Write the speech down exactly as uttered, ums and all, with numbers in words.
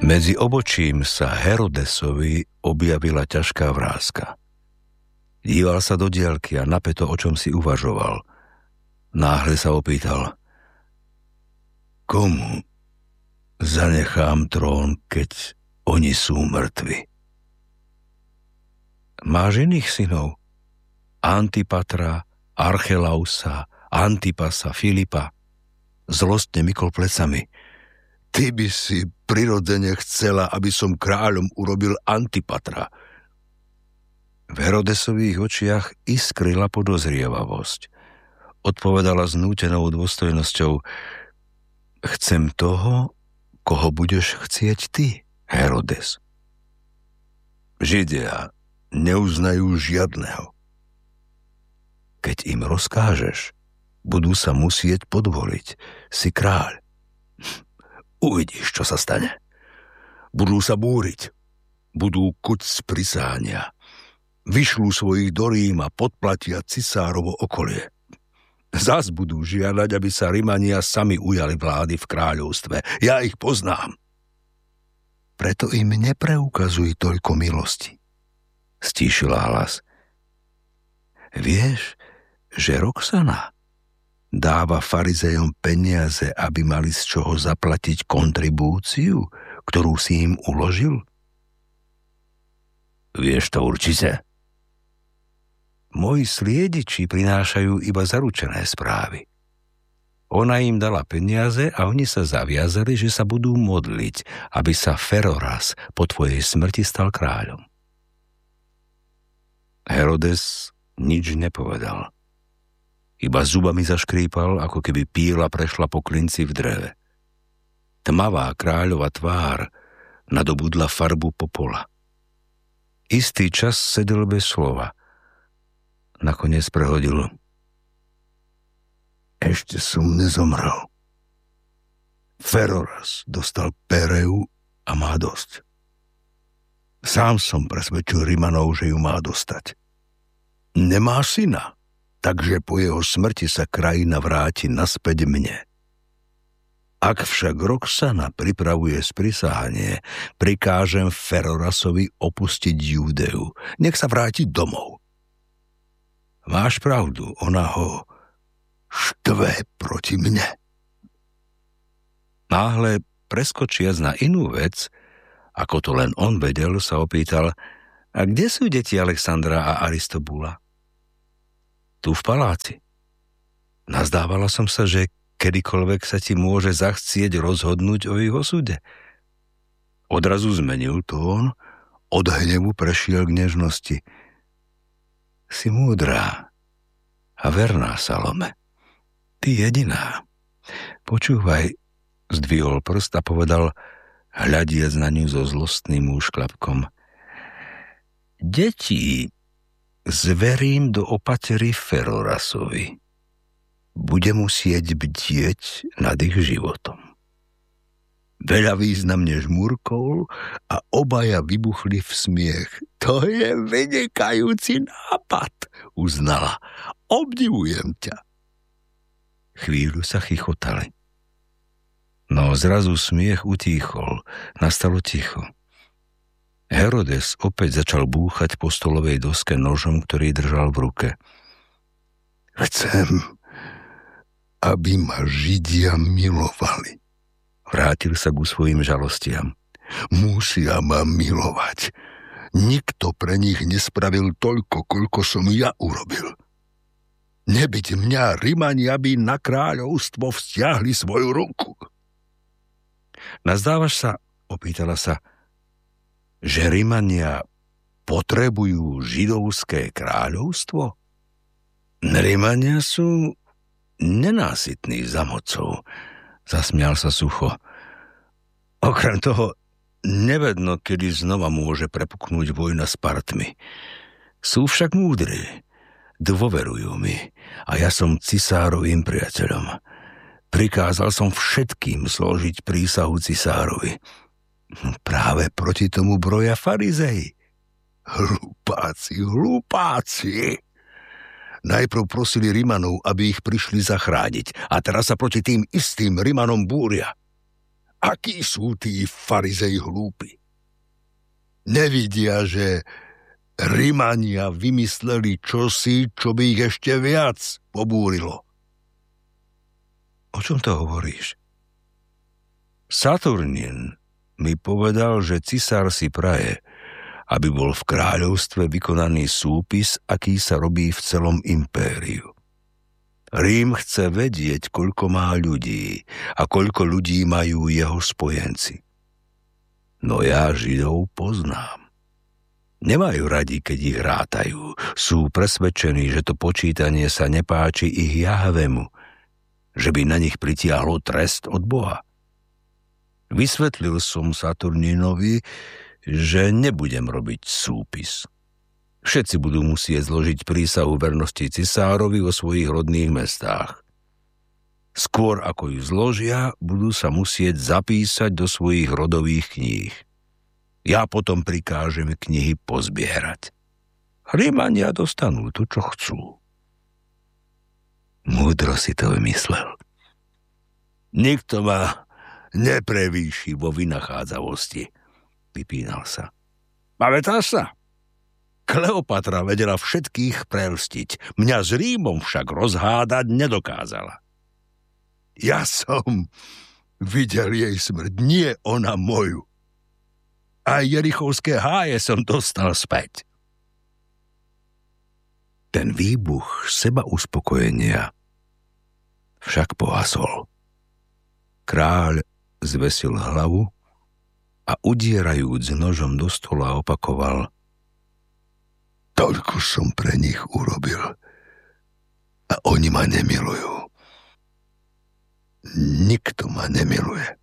Medzi obočím sa Herodesovi objavila ťažká vráska. Díval sa do diaľky a napäto o čom si uvažoval. Náhle sa opýtal: komu zanechám trón, keď oni sú mŕtvi? Máš iných synov? Antipatra, Archelausa, Antipasa, Filipa. Zlostne mykol plecami. Ty by si prirodzene chcela, aby som kráľom urobil Antipatra. V Herodesových očiach iskrila podozrievavosť. Odpovedala s nútenou dôstojnosťou: chcem toho, koho budeš chcieť ty, Herodes. Židia neuznajú žiadneho. Keď im rozkážeš, budú sa musieť podvoliť. Si kráľ. Uvidíš, čo sa stane. Budú sa búriť. Budú kuť z prisáhania. Vyšľú svojich do Ríma, podplatia cisárovo okolie. Zas budú žiadať, aby sa Rimania sami ujali vlády v kráľovstve. Ja ich poznám. Preto im nepreukazuj toľko milosti. Stíšila hlas. Vieš, že Roxana dáva farizejom peniaze, aby mali z čoho zaplatiť kontribúciu, ktorú si im uložil? Vieš to určite? Moji sliediči prinášajú iba zaručené správy. Ona im dala peniaze a oni sa zaviazali, že sa budú modliť, aby sa Feroras po tvojej smrti stal kráľom. Herodes nič nepovedal. Iba zubami zaškrípal, ako keby píla prešla po klinci v dreve. Tmavá kráľova tvár nadobudla farbu popola. Istý čas sedel bez slova. Nakoniec prehodil: ešte som nezomrel. Feroras dostal Pereu a má dosť. Sám som presvedčil Rimanov, že ju má dostať. Nemá syna, takže po jeho smrti sa krajina vráti naspäť mne. Ak však Roxana pripravuje sprisahanie, prikážem Ferorasovi opustiť Júdeu. Nech sa vráti domov. Máš pravdu, ona ho štve proti mne. Náhle, preskočiac na inú vec, ako to len on vedel, sa opýtal: a kde sú deti Alexandra a Aristobula? Tu v paláci. Nazdávala som sa, že kedykoľvek sa ti môže zachcieť rozhodnúť o ich osude. Odrazu zmenil tón, od hnevu prešiel k nežnosti. Si múdrá a verná, Salome. Ty jediná. Počúvaj, zdvihol prst a povedal, hľadiac na ňu so zlostným úšklapkom: deti zverím do opatery Ferorasovi. Bude musieť bdieť nad ich životom. Veľa významne žmurkol a obaja vybuchli v smiech. To je vynikajúci nápad, uznala. Obdivujem ťa. Chvíľu sa chichotali. No zrazu smiech utíchol, nastalo ticho. Herodes opäť začal búchať po stolovej doske nožom, ktorý držal v ruke. Chcem, aby ma Židia milovali. Vrátil sa ku svojim žalostiam. Musia ma milovať. Nikto pre nich nespravil toľko, koľko som ja urobil. Nebyť mňa, Rimania by na kráľovstvo vzťahli svoju ruku. Nazdávaš sa, opýtala sa, že Rimania potrebujú židovské kráľovstvo? Rimania sú nenásytní za mocou, zasmial sa sucho. Okrem toho, nevedno, kedy znova môže prepuknúť vojna s Partmi. Sú však múdri, dôverujú mi a ja som cisárovým priateľom. Prikázal som všetkým zložiť prísahu cisárovi. Práve proti tomu broja farizei. Hlupáci, hlupáci! Najprv prosili Rimanov, aby ich prišli zachrániť a teraz sa proti tým istým Rimanom búria. Akí sú tí farizei hlúpi? Nevidia, že Rimania vymysleli čosi, čo by ich ešte viac pobúrilo. O čom to hovoríš? Saturnín mi povedal, že cisár si praje, aby bol v kráľovstve vykonaný súpis, aký sa robí v celom impériu. Rím chce vedieť, koľko má ľudí a koľko ľudí majú jeho spojenci. No ja Židov poznám. Nemajú radi, keď ich rátajú. Sú presvedčení, že to počítanie sa nepáči ich Jahvemu, že by na nich pritiahlo trest od Boha. Vysvetlil som Saturnínovi, že nebudem robiť súpis. Všetci budú musieť zložiť prísahu vernosti cisárovi vo svojich rodných mestách. Skôr ako ju zložia, budú sa musieť zapísať do svojich rodových kníh. Ja potom prikážem knihy pozbierať. Rímania dostanú to, čo chcú. Múdro si to vymyslel. Nikto ma neprevýši vo vynachádzavosti, vypínal sa. Pamätáš sa? Kleopatra vedela všetkých prelstiť. Mňa s Rímom však rozhádať nedokázala. Ja som videl jej smrť, nie ona moju. A jerichovské háje som dostal späť. Ten výbuch seba uspokojenia však pohasol. Kráľ zvesil hlavu a udierajúc nožom do stola opakoval: Toľko som pre nich urobil a oni ma nemilujú. Nikto ma nemiluje.